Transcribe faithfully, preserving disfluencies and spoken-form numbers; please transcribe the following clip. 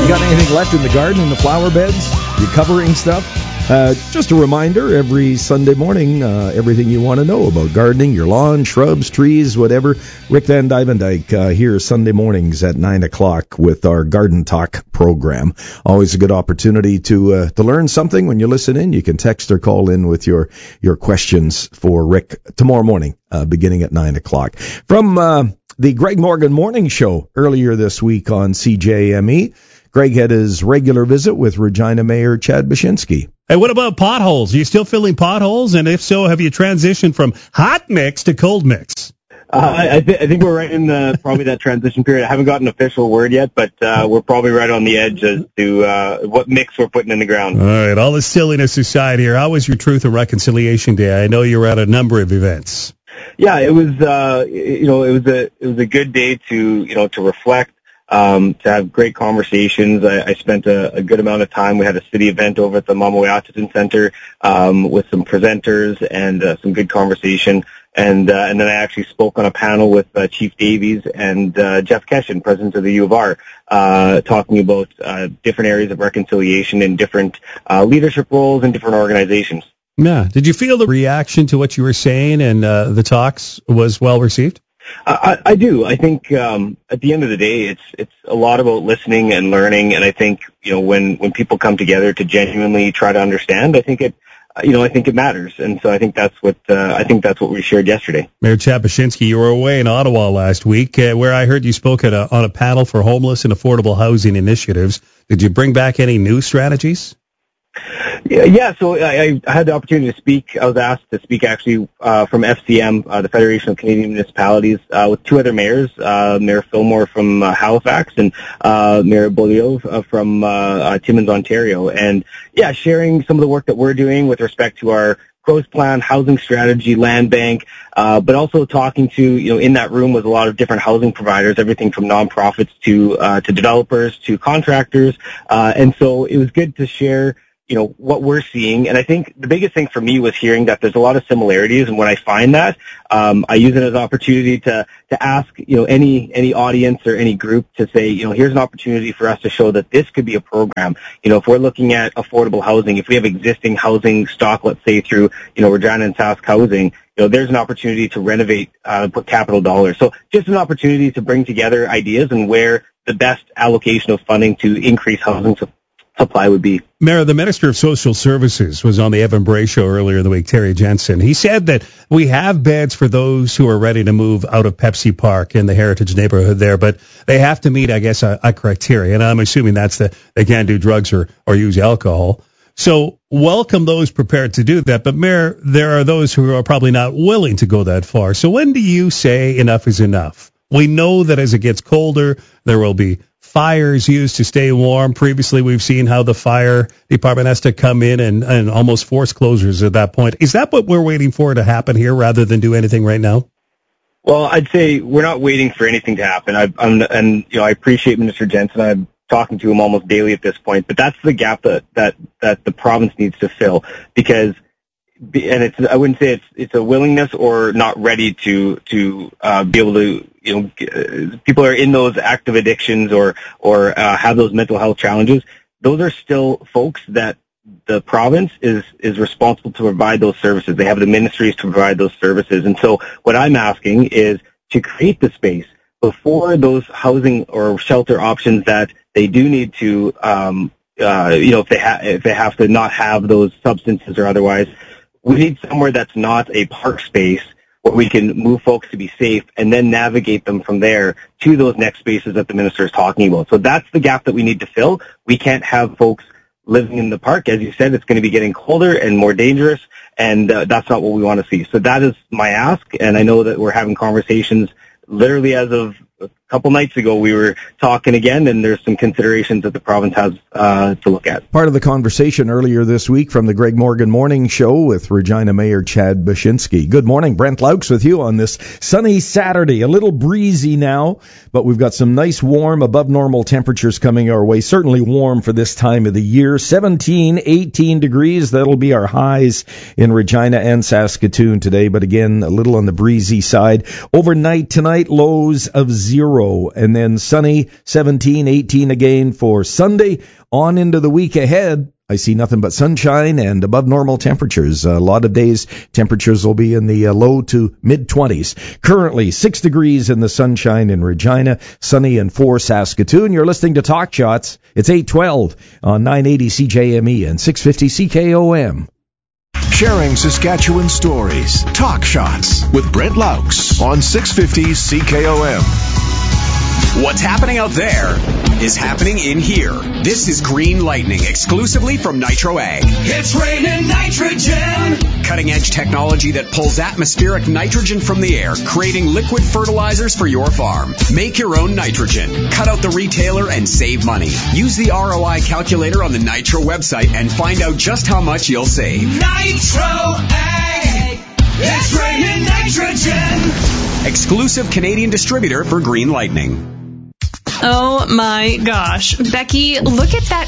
got anything left in the garden, in the flower beds? You covering stuff? Uh, just a reminder, every Sunday morning, uh, everything you want to know about gardening, your lawn, shrubs, trees, whatever. Rick Van Dyke uh, here Sunday mornings at nine o'clock with our Garden Talk program. Always a good opportunity to uh, to learn something when you listen in. You can text or call in with your, your questions for Rick tomorrow morning, uh, beginning at nine o'clock. From uh, the Greg Morgan Morning Show earlier this week on C J M E, Greg had his regular visit with Regina Mayor Chad Baczynski. Hey, what about potholes? Are you still filling potholes? And if so, have you transitioned from hot mix to cold mix? Uh, I, th- I think we're right in the probably that transition period. I haven't gotten an official word yet, but uh, we're probably right on the edge as to uh, what mix we're putting in the ground. All right, all the silliness aside here, how was your Truth and Reconciliation Day? I know you were at a number of events. Yeah, it was. Uh, you know, it was a it was a good day to you know to reflect. Um, to have great conversations. I, I spent a, a good amount of time. We had a city event over at the Mama Weyatahtan Center um, with some presenters and uh, some good conversation. And uh, and then I actually spoke on a panel with uh, Chief Davies and uh, Jeff Keshin, president of the U of R, uh, talking about uh, different areas of reconciliation in different uh, leadership roles in different organizations. Yeah. Did you feel the reaction to what you were saying and uh, the talks was well received? I, I do. I think um, at the end of the day, it's it's a lot about listening and learning. And I think you know when, when people come together to genuinely try to understand, I think it you know I think it matters. And so I think that's what uh, I think that's what we shared yesterday. Mayor Chad Baczynski, you were away in Ottawa last week, uh, where I heard you spoke at a, on a panel for homeless and affordable housing initiatives. Did you bring back any new strategies? Yeah, yeah, so I, I had the opportunity to speak. I was asked to speak actually uh, from F C M, uh, the Federation of Canadian Municipalities, uh, with two other mayors, uh, Mayor Fillmore from uh, Halifax and uh, Mayor Beaulieu uh, from uh, uh, Timmins, Ontario. And, yeah, sharing some of the work that we're doing with respect to our growth plan, housing strategy, land bank, uh, but also talking to, you know, in that room was a lot of different housing providers, everything from nonprofits to uh, to developers to contractors. Uh, and so it was good to share you know, what we're seeing. And I think the biggest thing for me was hearing that there's a lot of similarities. And when I find that, um, I use it as an opportunity to, to ask, you know, any, any audience or any group to say, you know, here's an opportunity for us to show that this could be a program. You know, if we're looking at affordable housing, if we have existing housing stock, let's say through, you know, Regina and Sask Housing, you know, there's an opportunity to renovate, uh, put capital dollars. So just an opportunity to bring together ideas and where the best allocation of funding to increase housing supply supply would be. Mayor, the Minister of Social Services was on the Evan Bray show earlier in the week, Terry Jensen. He said that we have beds for those who are ready to move out of Pepsi Park in the Heritage neighborhood there, but they have to meet, I guess, a, a criteria. And I'm assuming that's that they can't do drugs or, or use alcohol. So welcome those prepared to do that. But, Mayor, there are those who are probably not willing to go that far. So when do you say enough is enough? We know that as it gets colder, there will be fires used to stay warm. Previously, we've seen how the fire department has to come in and, and almost force closures at that point. Is that what we're waiting for to happen here rather than do anything right now? Well, I'd say we're not waiting for anything to happen. I, I'm, and, you know, I appreciate Minister Jensen. I'm talking to him almost daily at this point, but that's the gap that, that, that the province needs to fill because and it's I wouldn't say it's it's a willingness or not ready to to uh, be able to you know people are in those active addictions or or uh, have those mental health challenges. Those are still folks that the province is is responsible to provide those services. They have the ministries to provide those services, and so what I'm asking is to create the space before those housing or shelter options that they do need to um, uh, you know if they ha- if they have to not have those substances or otherwise. We need somewhere that's not a park space where we can move folks to be safe and then navigate them from there to those next spaces that the minister is talking about. So that's the gap that we need to fill. We can't have folks living in the park. As you said, it's going to be getting colder and more dangerous, and uh, that's not what we want to see. So that is my ask, and I know that we're having conversations literally as of a couple nights ago. We were talking again, and there's some considerations that the province has uh, to look at. Part of the conversation earlier this week from the Greg Morgan Morning Show with Regina Mayor Chad Baczynski. Good morning, Brent Laux with you on this sunny Saturday. A little breezy now, but we've got some nice warm, above normal temperatures coming our way. Certainly warm for this time of the year. seventeen, eighteen degrees. That'll be our highs in Regina and Saskatoon today, but again, a little on the breezy side. Overnight tonight, lows of zero. tomorrow, and then sunny, seventeen, eighteen again for Sunday. On into the week ahead, I see nothing but sunshine and above normal temperatures. A lot of days, temperatures will be in the uh, low to mid-twenties. Currently, six degrees in the sunshine in Regina, sunny in four Saskatoon. You're listening to Talk Shots. It's eight twelve on nine eighty C J M E and six fifty C K O M. Sharing Saskatchewan stories. Talk Shots with Brent Laux on six fifty C K O M. What's happening out there is happening in here. This is Green Lightning, exclusively from Nitro Ag. It's raining nitrogen. Cutting-edge technology that pulls atmospheric nitrogen from the air, creating liquid fertilizers for your farm. Make your own nitrogen. Cut out the retailer and save money. Use the R O I calculator on the Nitro website and find out just how much you'll save. Nitro Ag. It's raining nitrogen. Exclusive Canadian distributor for Green Lightning. Oh my gosh. Becky, look at that